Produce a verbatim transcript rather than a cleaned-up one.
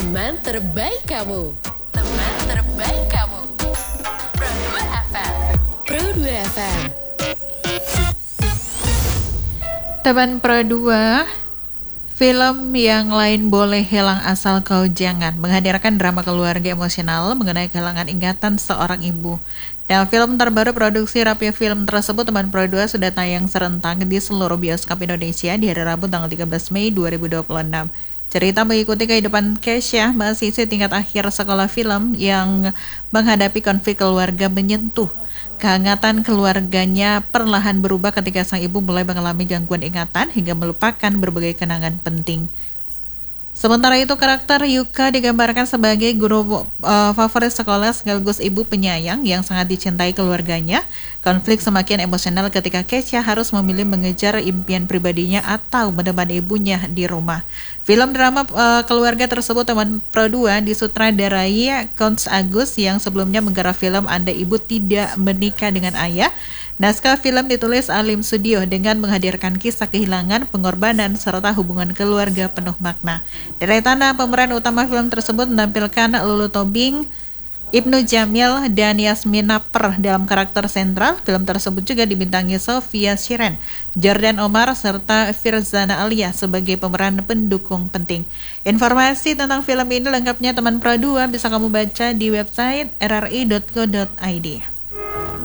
Teman terbaik kamu. Teman terbaik kamu. Pro dua F M. Pro dua F M. Teman Pro dua, film Yang Lain Boleh Hilang Asal Kau Jangan menghadirkan drama keluarga emosional mengenai kehilangan ingatan seorang ibu. Dan film terbaru produksi Rapia Film tersebut, Teman Pro dua, sudah tayang serentak di seluruh bioskop Indonesia di hari Rabu tanggal tiga belas Mei dua ribu dua puluh enam. Cerita mengikuti kehidupan Kesha, mahasiswi tingkat akhir sekolah film yang menghadapi konflik keluarga menyentuh. Kehangatan keluarganya perlahan berubah ketika sang ibu mulai mengalami gangguan ingatan hingga melupakan berbagai kenangan penting. Sementara itu, karakter Yuka digambarkan sebagai guru uh, favorit sekolah sekaligus ibu penyayang yang sangat dicintai keluarganya. Konflik semakin emosional ketika Kesha harus memilih mengejar impian pribadinya atau menemani ibunya di rumah. Film drama uh, keluarga tersebut, Teman Pro dua, disutradarai Kons Agus yang sebelumnya menggarap film Anda Ibu Tidak Menikah Dengan Ayah. Naskah film ditulis Alim Studio dengan menghadirkan kisah kehilangan, pengorbanan, serta hubungan keluarga penuh makna. Deretan pemeran utama film tersebut menampilkan Lulu Tobing, Ibnu Jamil, dan Yasmina Per dalam karakter sentral. Film tersebut juga dibintangi Sofia Shiren, Jordan Omar, serta Firzana Alia sebagai pemeran pendukung penting. Informasi tentang film ini lengkapnya, Teman Pro dua, bisa kamu baca di website r r i dot co dot i d.